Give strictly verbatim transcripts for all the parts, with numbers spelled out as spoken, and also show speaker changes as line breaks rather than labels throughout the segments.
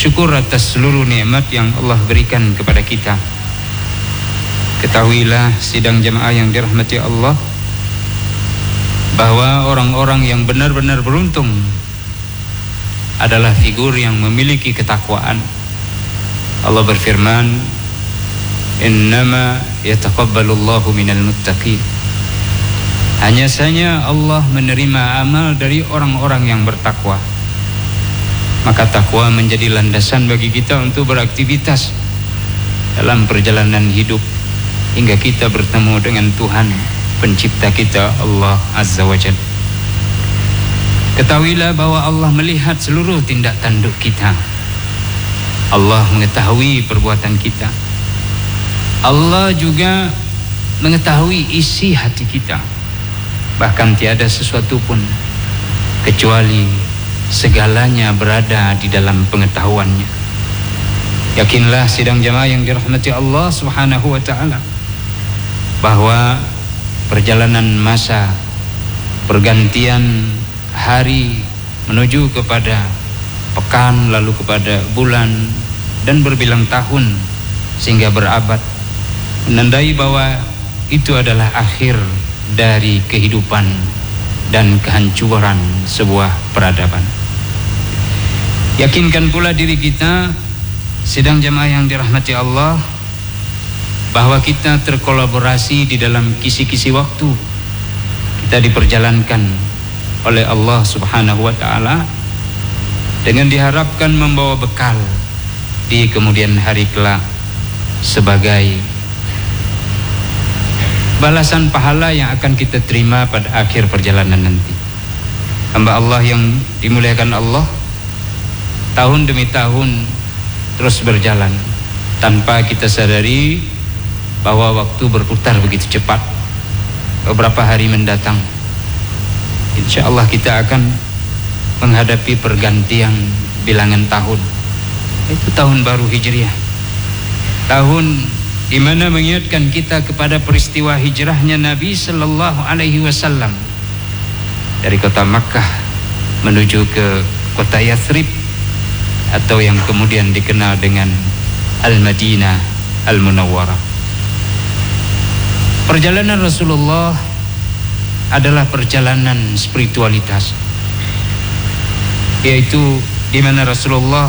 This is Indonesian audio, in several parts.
syukur atas seluruh nikmat yang Allah berikan kepada kita. Ketahuilah sidang jamaah yang dirahmati Allah, bahwa orang-orang yang benar-benar beruntung adalah figur yang memiliki ketakwaan. Allah berfirman, innama yataqabbalullahu minal muttaqin. Hanya saja Allah menerima amal dari orang-orang yang bertakwa. Maka takwa menjadi landasan bagi kita untuk beraktivitas dalam perjalanan hidup hingga kita bertemu dengan Tuhan pencipta kita, Allah Azza wa Jalla. Ketahuilah bahwa Allah melihat seluruh tindak tanduk kita. Allah mengetahui perbuatan kita. Allah juga mengetahui isi hati kita. Bahkan tiada sesuatu pun kecuali segalanya berada di dalam pengetahuannya. Yakinlah sidang jamaah yang dirahmati Allah Subhanahu wa ta'ala, bahwa perjalanan masa, pergantian hari menuju kepada pekan, lalu kepada bulan, dan berbilang tahun sehingga berabad, menandai bahwa itu adalah akhir dari kehidupan dan kehancuran sebuah peradaban. Yakinkan pula diri kita, sidang jamaah yang dirahmati Allah, bahwa kita terkolaborasi di dalam kisi-kisi waktu. Kita diperjalankan oleh Allah Subhanahu wa ta'ala dengan diharapkan membawa bekal di kemudian hari kelak sebagai balasan pahala yang akan kita terima pada akhir perjalanan nanti. Hamba Allah yang dimuliakan Allah, tahun demi tahun terus berjalan tanpa kita sadari bahwa waktu berputar begitu cepat. Beberapa hari mendatang, insya Allah kita akan menghadapi pergantian bilangan tahun. Itu tahun baru Hijriah, tahun di mana mengingatkan kita kepada peristiwa hijrahnya Nabi Sallallahu Alaihi Wasallam dari kota Makkah menuju ke kota Yathrib, atau yang kemudian dikenal dengan Al-Madinah Al-Munawwarah. Perjalanan Rasulullah adalah perjalanan spiritualitas, yaitu di mana Rasulullah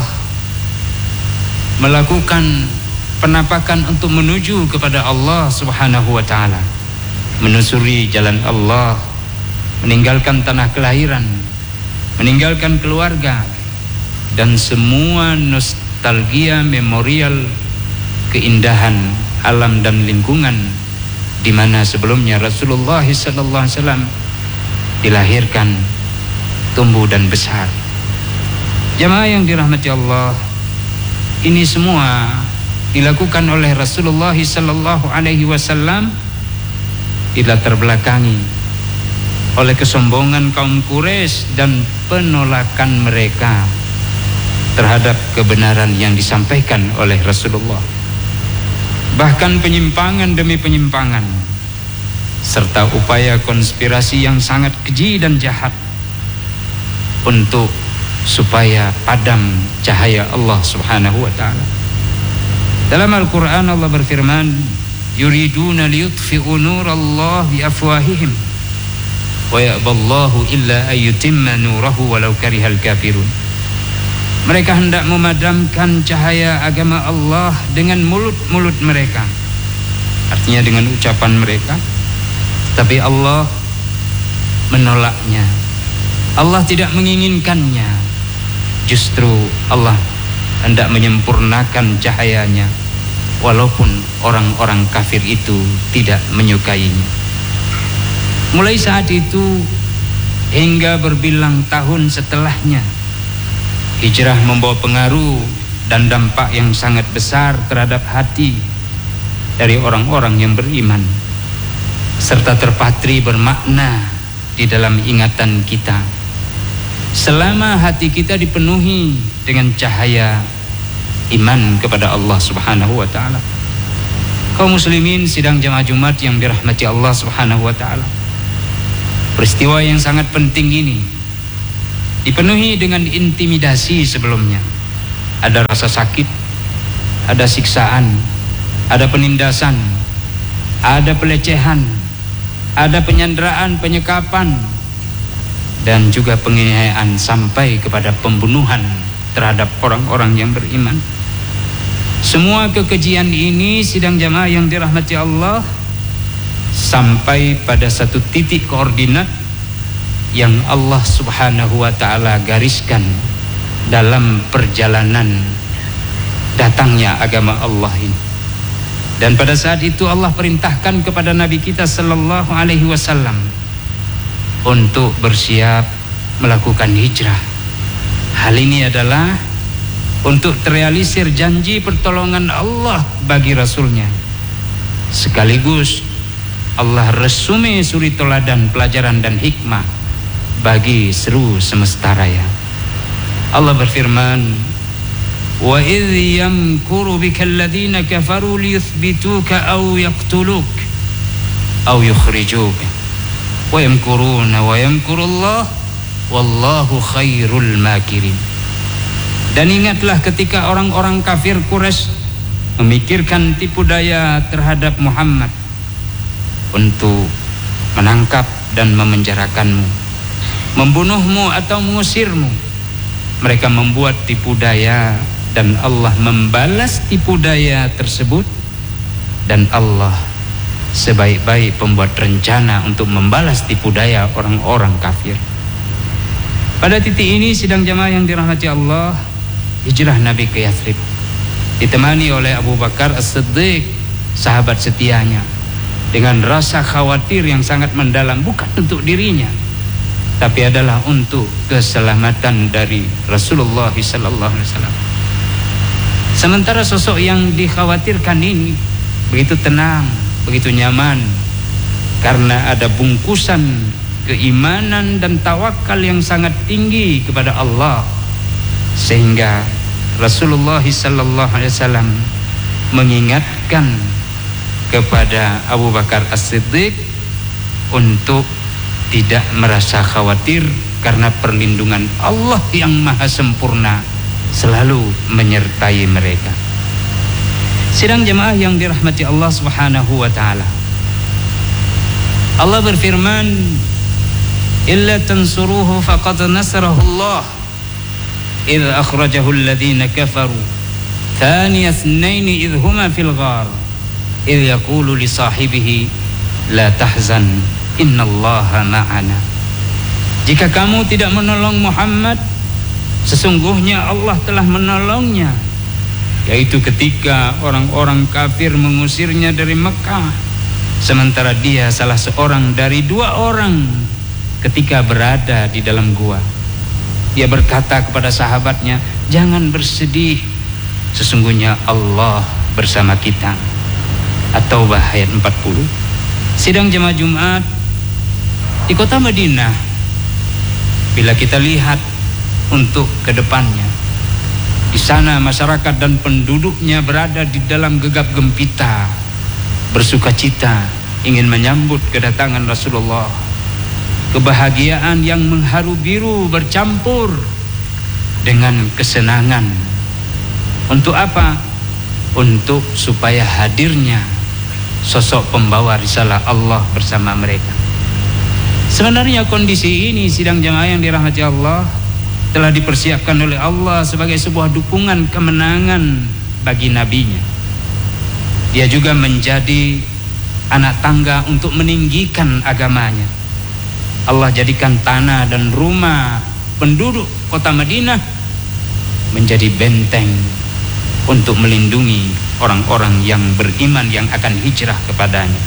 melakukan penampakan untuk menuju kepada Allah Subhanahu wa ta'ala, menusuri jalan Allah, meninggalkan tanah kelahiran, meninggalkan keluarga, dan semua nostalgia memorial keindahan alam dan lingkungan di mana sebelumnya Rasulullah sallallahu alaihi wasallam dilahirkan, tumbuh dan besar. Jamaah yang dirahmati Allah, ini semua dilakukan oleh Rasulullah sallallahu alaihi wasallam dilatar belakangi oleh kesombongan kaum Quraisy dan penolakan mereka terhadap kebenaran yang disampaikan oleh Rasulullah. Bahkan penyimpangan demi penyimpangan serta upaya konspirasi yang sangat keji dan jahat untuk supaya padam cahaya Allah Subhanahu wa ta'ala. Dalam Al-Quran Allah berfirman, yuriduna liyutfi'u nurallah biafwahihim wa ya'ballahu illa ayyutimma nurahu walau karihal kafirun. Mereka hendak memadamkan cahaya agama Allah dengan mulut-mulut mereka, artinya dengan ucapan mereka, tapi Allah menolaknya. Allah tidak menginginkannya. Justru Allah hendak menyempurnakan cahayanya walaupun orang-orang kafir itu tidak menyukainya. Mulai saat itu hingga berbilang tahun setelahnya, hijrah membawa pengaruh dan dampak yang sangat besar terhadap hati dari orang-orang yang beriman, serta terpatri bermakna di dalam ingatan kita selama hati kita dipenuhi dengan cahaya iman kepada Allah Subhanahu wa ta'ala. Kaum muslimin sidang jamaah Jumat yang dirahmati Allah Subhanahu wa ta'ala, peristiwa yang sangat penting ini dipenuhi dengan intimidasi sebelumnya. Ada rasa sakit, ada siksaan, ada penindasan, ada pelecehan, ada penyanderaan, penyekapan, dan juga penganiayaan sampai kepada pembunuhan terhadap orang-orang yang beriman. Semua kekejian ini sidang jamaah yang dirahmati Allah sampai pada satu titik koordinat yang Allah Subhanahu wa ta'ala gariskan dalam perjalanan datangnya agama Allah ini. Dan pada saat itu Allah perintahkan kepada Nabi kita sallallahu alaihi wasallam untuk bersiap melakukan hijrah. Hal ini adalah untuk terrealisir janji pertolongan Allah bagi Rasulnya, sekaligus Allah resume suri teladan pelajaran dan hikmah bagi seluruh semesta raya. Allah berfirman, wa idh yamkuru bika alladhina kafaru liyuthbituka aw yaqtuluk aw yukhrijuk wa yamkuruna wa yamkurullah wallahu khairul makirin. Dan ingatlah ketika orang-orang kafir Quraisy memikirkan tipu daya terhadap Muhammad untuk menangkap dan memenjarakanmu, membunuhmu atau mengusirmu. Mereka membuat tipu daya dan Allah membalas tipu daya tersebut, dan Allah sebaik-baik pembuat rencana untuk membalas tipu daya orang-orang kafir. Pada titik ini sidang jamaah yang dirahmati Allah, hijrah Nabi ke Yathrib ditemani oleh Abu Bakar As-Siddiq, sahabat setianya, dengan rasa khawatir yang sangat mendalam, bukan untuk dirinya tapi adalah untuk keselamatan dari Rasulullah sallallahu alaihi wasallam. Sementara sosok yang dikhawatirkan ini begitu tenang, begitu nyaman, karena ada bungkusan keimanan dan tawakal yang sangat tinggi kepada Allah, sehingga Rasulullah sallallahu alaihi wasallam mengingatkan kepada Abu Bakar As-Siddiq untuk tidak merasa khawatir, karena perlindungan Allah yang maha sempurna selalu menyertai mereka. Sidang jemaah yang dirahmati Allah Subhanahu wa ta'ala, Allah berfirman, illa tansuruhu faqad nasarahu Allah idh akhrajahu alladhina kafaru thaniya ithnaini idh huma fil ghar idh yaqulu li sahibihi la tahzan innallaha ma'ana. Jika kamu tidak menolong Muhammad, sesungguhnya Allah telah menolongnya, yaitu ketika orang-orang kafir mengusirnya dari Mekah, sementara dia salah seorang dari dua orang ketika berada di dalam gua. Dia berkata kepada sahabatnya, jangan bersedih, sesungguhnya Allah bersama kita. At-Taubah ayat empat puluh. Sidang jemaah Jumat di kota Madinah, bila kita lihat untuk kedepannya, di sana masyarakat dan penduduknya berada di dalam gegap gempita, bersuka cita, ingin menyambut kedatangan Rasulullah. Kebahagiaan yang mengharu biru bercampur dengan kesenangan. Untuk apa? Untuk supaya hadirnya sosok pembawa risalah Allah bersama mereka. Sebenarnya kondisi ini sidang jamaah yang dirahmati Allah telah dipersiapkan oleh Allah sebagai sebuah dukungan kemenangan bagi nabinya. Dia juga menjadi anak tangga untuk meninggikan agamanya. Allah jadikan tanah dan rumah penduduk kota Madinah menjadi benteng untuk melindungi orang-orang yang beriman yang akan hijrah kepadanya.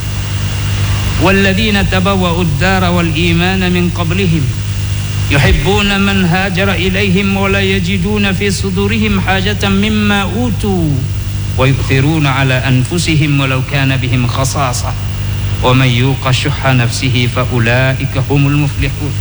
Walladzina tabawwa'u ad-dara wal imana min qablihim yuhibbuna man hajara ilaihim wa la yajiduna fi sudurihim hajatan mimma utu wa yu'thiruna ala anfusihim walau kana bihim khasasah wa man yuqa syuhha nafsihi fa ulaika humul muflihun.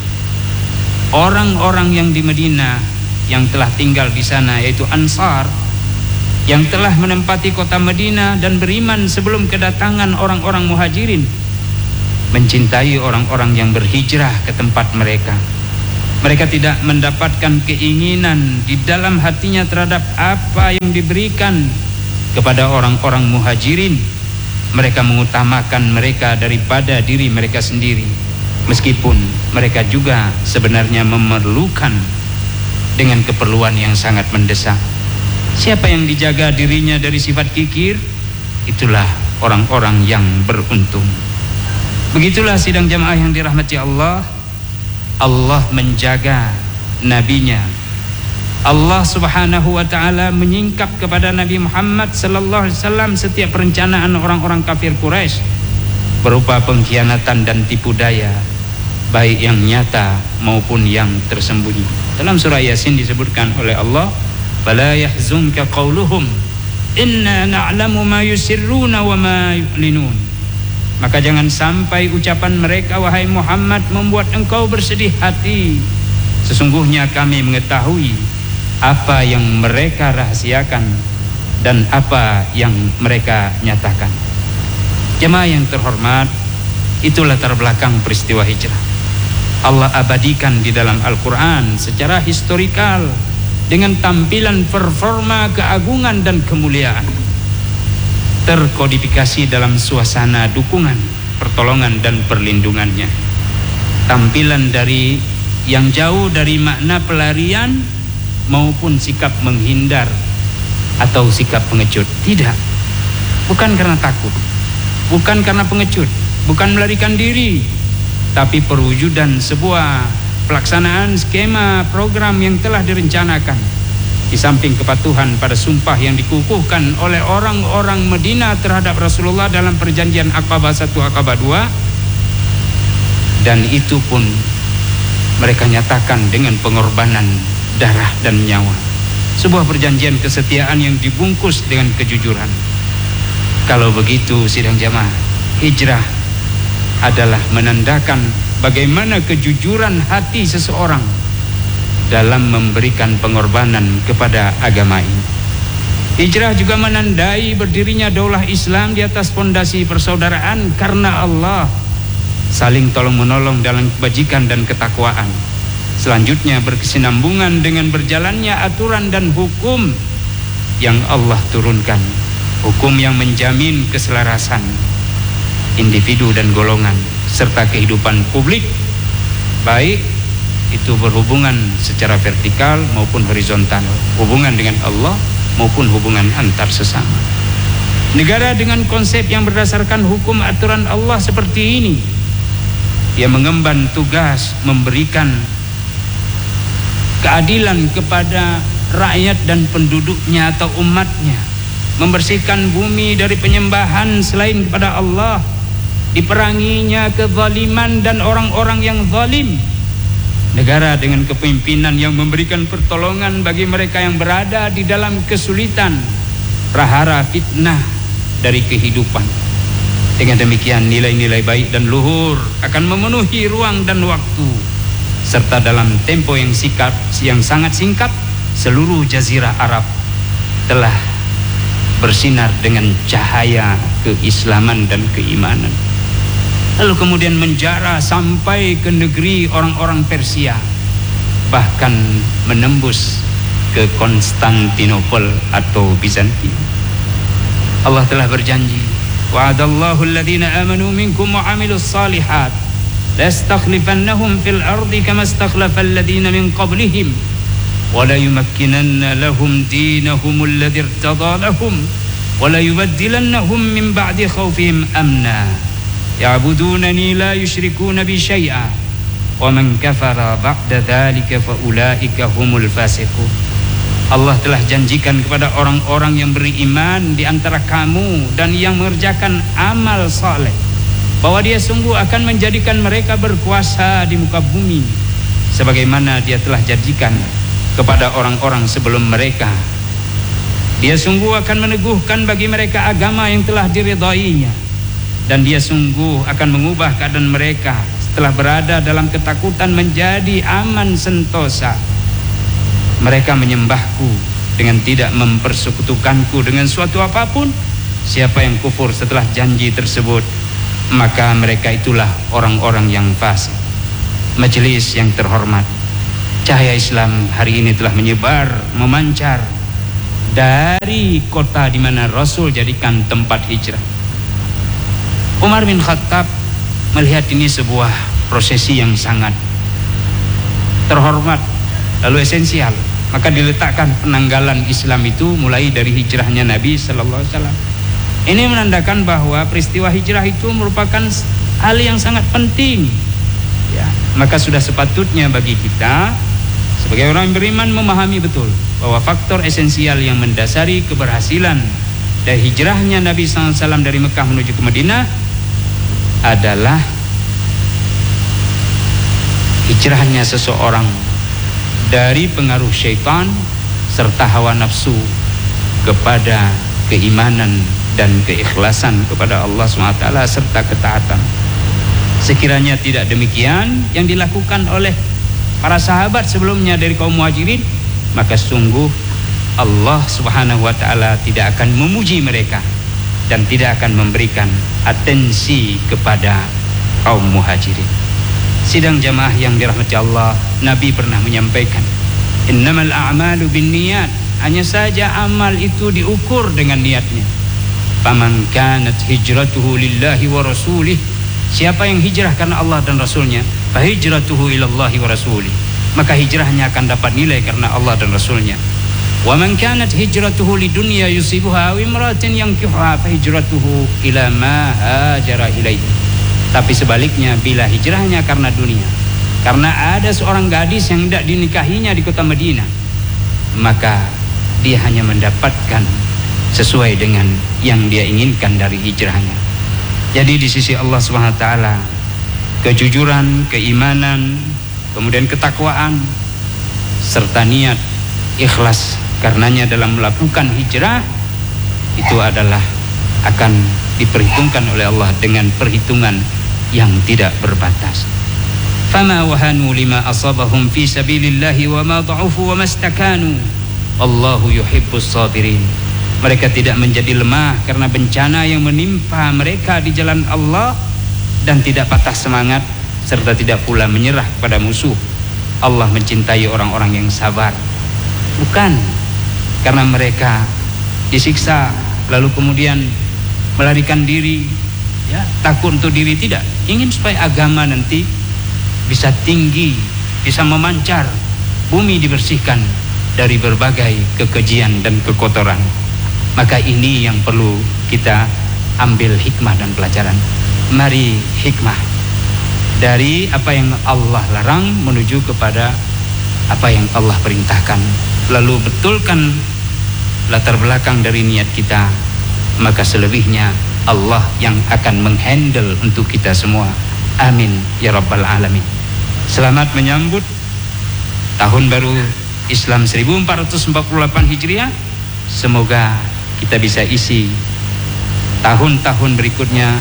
Orang-orang yang di Madinah yang telah tinggal di sana, yaitu Ansar, yang telah menempati kota Madinah dan beriman sebelum kedatangan orang-orang Muhajirin, mencintai orang-orang yang berhijrah ke tempat mereka, Mereka tidak mendapatkan keinginan di dalam hatinya terhadap apa yang diberikan kepada orang-orang muhajirin. Mereka mengutamakan mereka daripada diri mereka sendiri, meskipun mereka juga sebenarnya memerlukan dengan keperluan yang sangat mendesak. Siapa yang dijaga dirinya dari sifat kikir, itulah orang-orang yang beruntung. Begitulah sidang jamaah yang dirahmati Allah. Allah menjaga nabinya. Allah Subhanahu wa taala menyingkap kepada Nabi Muhammad sallallahu alaihi wasallam setiap perencanaan orang-orang kafir Quraisy berupa pengkhianatan dan tipu daya, baik yang nyata maupun yang tersembunyi. Dalam surah Yasin disebutkan oleh Allah, "Fala yahzunka qauluhum inna na'lamu ma yusirruna wa ma yu'linun." Maka jangan sampai ucapan mereka, wahai Muhammad, membuat engkau bersedih hati. Sesungguhnya kami mengetahui apa yang mereka rahasiakan dan apa yang mereka nyatakan. Jemaah yang terhormat, itu latar belakang peristiwa hijrah. Allah abadikan di dalam Al-Quran secara historikal dengan tampilan performa keagungan dan kemuliaan, terkodifikasi dalam suasana dukungan, pertolongan dan perlindungannya. Tampilan dari yang jauh dari makna pelarian maupun sikap menghindar atau sikap pengecut. Tidak, bukan karena takut, bukan karena pengecut, bukan melarikan diri, tapi perwujudan sebuah pelaksanaan skema program yang telah direncanakan. Di samping kepatuhan pada sumpah yang dikukuhkan oleh orang-orang Medina terhadap Rasulullah dalam perjanjian Aqabah satu Aqabah dua, dan itu pun mereka nyatakan dengan pengorbanan darah dan nyawa. Sebuah perjanjian kesetiaan yang dibungkus dengan kejujuran. Kalau begitu sidang jamaah, hijrah adalah menandakan bagaimana kejujuran hati seseorang dalam memberikan pengorbanan kepada agama ini. Hijrah juga menandai berdirinya daulah Islam di atas fondasi persaudaraan karena Allah, saling tolong menolong dalam kebajikan dan ketakwaan. Selanjutnya berkesinambungan dengan berjalannya aturan dan hukum yang Allah turunkan, hukum yang menjamin keselarasan individu dan golongan serta kehidupan publik, baik itu berhubungan secara vertikal maupun horizontal, hubungan dengan Allah maupun hubungan antar sesama. Negara dengan konsep yang berdasarkan hukum aturan Allah seperti ini, dia mengemban tugas memberikan keadilan kepada rakyat dan penduduknya atau umatnya, membersihkan bumi dari penyembahan selain kepada Allah, diperanginya kezaliman dan orang-orang yang zalim. Negara dengan kepemimpinan yang memberikan pertolongan bagi mereka yang berada di dalam kesulitan, prahara fitnah dari kehidupan. Dengan demikian nilai-nilai baik dan luhur akan memenuhi ruang dan waktu, serta dalam tempo yang singkat, yang sangat singkat, seluruh jazirah Arab telah bersinar dengan cahaya keislaman dan keimanan. Lalu kemudian menjara sampai ke negeri orang-orang Persia, bahkan menembus ke Konstantinopel atau Bizantium. Allah telah berjanji, wa'adallahu alladhina amanu minkum wa 'amilus salihat la yastakhlifannahum fil ardi kama istakhlafa alladhina min qablihim wa la yumakkinanna lahum dinahum alladhi irtada lahum wa la yubaddilannahum min ba'di khawfihim amna ya'budunani la yushrikuna bi syai'a wa man kafara ba'da dhalika fa ulaika humul fasiqun. Allah telah janjikan kepada orang-orang yang beriman di antara kamu dan yang mengerjakan amal saleh bahwa dia sungguh akan menjadikan mereka berkuasa di muka bumi sebagaimana dia telah janjikan kepada orang-orang sebelum mereka. Dia sungguh akan meneguhkan bagi mereka agama yang telah diridainya, dan dia sungguh akan mengubah keadaan mereka setelah berada dalam ketakutan menjadi aman sentosa. Mereka menyembahku dengan tidak mempersekutukanku dengan suatu apapun. Siapa yang kufur setelah janji tersebut, maka mereka itulah orang-orang yang fasik. Majelis yang terhormat, cahaya Islam hari ini telah menyebar, memancar dari kota di mana Rasul jadikan tempat hijrah. Umar bin Khattab melihat ini sebuah prosesi yang sangat terhormat lalu esensial, maka diletakkan penanggalan Islam itu mulai dari hijrahnya Nabi Sallallahu Alaihi Wasallam. Ini menandakan bahwa peristiwa hijrah itu merupakan hal yang sangat penting, ya. Maka sudah sepatutnya bagi kita sebagai orang beriman memahami betul bahwa faktor esensial yang mendasari keberhasilan dari hijrahnya Nabi Sallallahu Alaihi Wasallam dari Mekah menuju ke Madinah adalah hijrahnya seseorang dari pengaruh syaitan serta hawa nafsu kepada keimanan dan keikhlasan kepada Allah subhanahu wa taala serta ketaatan. Sekiranya tidak demikian yang dilakukan oleh para sahabat sebelumnya dari kaum muhajirin, maka sungguh Allah subhanahu wa taala tidak akan memuji mereka dan tidak akan memberikan atensi kepada kaum muhajirin. Sidang jamaah yang dirahmati Allah, Nabi pernah menyampaikan, innamal a'malu binniyat, hanya saja amal itu diukur dengan niatnya. Faman kanat hijratuhu lillahi wa rasulih, siapa yang hijrah karena Allah dan Rasulnya, fa hijratuhu ilallahi wa rasulih, maka hijrahnya akan dapat nilai karena Allah dan Rasulnya. Wa man kanat hijratuhu lidunya yusibuha aw imratin yankihuha fa hijratuhu ila ma hajara ilaihi. Tapi sebaliknya, bila hijrahnya karena dunia, karena ada seorang gadis yang tidak dinikahinya di kota Madinah, maka dia hanya mendapatkan sesuai dengan yang dia inginkan dari hijrahnya. Jadi di sisi Allah subhanahu wa taala, kejujuran, keimanan, kemudian ketakwaan serta niat ikhlas karenanya dalam melakukan hijrah itu adalah akan diperhitungkan oleh Allah dengan perhitungan yang tidak berbatas. Fama wahanu lima asabahum fi sabilillahi wa ma dha'ufu wa mastakanu Allahu yuhibbus sabirin. Mereka tidak menjadi lemah karena bencana yang menimpa mereka di jalan Allah dan tidak patah semangat serta tidak pula menyerah kepada musuh. Allah mencintai orang-orang yang sabar, bukan karena mereka disiksa lalu kemudian melarikan diri, ya, takut untuk diri, tidak. Ingin supaya agama nanti bisa tinggi, bisa memancar, bumi dibersihkan dari berbagai kekejian dan kekotoran. Maka ini yang perlu kita ambil hikmah dan pelajaran. Mari hikmah dari apa yang Allah larang menuju kepada apa yang Allah perintahkan, lalu betulkan latar belakang dari niat kita, maka selebihnya Allah yang akan menghandle untuk kita semua. Amin ya rabbal alamin. Selamat menyambut tahun baru Islam seribu empat ratus empat puluh delapan Hijriah. Semoga kita bisa isi tahun-tahun berikutnya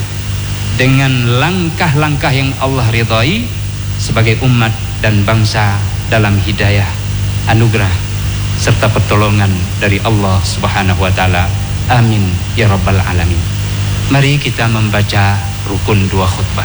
dengan langkah-langkah yang Allah ridhai sebagai umat dan bangsa dalam hidayah, anugerah serta pertolongan dari Allah subhanahu wa ta'ala. Amin ya rabbal alamin. Mari kita membaca rukun dua khutbah.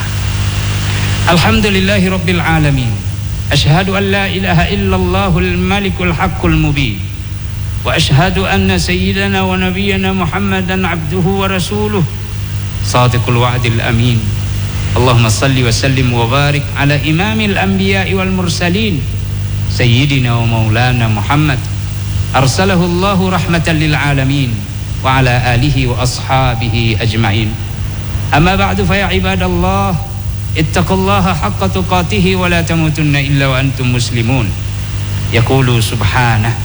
Alhamdulillahi rabbil alamin. Ashhadu an la ilaha illallahul malikul haqqul mubin. Wa ashhadu anna sayyidana wa nabiyyana Muhammadan abduhu wa rasuluh sadiqul wa'dil amin. Allahumma salli wa sallim wa barik ala imamil anbiya'i wal mursalin sayyidina wa maulana Muhammad arsalahu Allahu rahmatan lil alamin wa ala alihi wa ashabihi ajma'in. Amma ba'du, fa ya ibadallah ittaqullaha haqqa tuqatih wa la tamutunna illa wa antum muslimun. Yaqulu subhanahu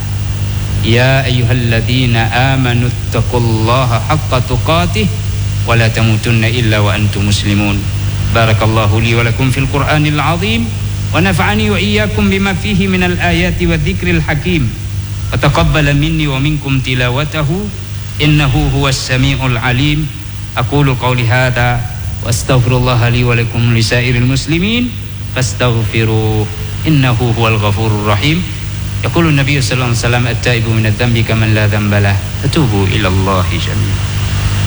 ya ayyuhalladzina amanu ittaqullaha haqqa tuqatih wa la tamutunna illa wa antum muslimun. Barakallahu li wa lakum fil Qur'anil azim wa nafa'ani wa iyyakum bima fihi minal ayati wa dzikril hakim wa taqabbala minni wa minkum tilawatahu innahu huwas samiul alim. Aqulu qawli hadha wa astaghfirullaha li wa lakum lisairil muslimin fastaghfiruh innahu huwal ghafurur rahim. Yaqulu an-nabiy sallallahu alaihi wasallam at-taibu minadh-dhanbi kaman la dhanba lahu fatubu ila Allahi jami'an.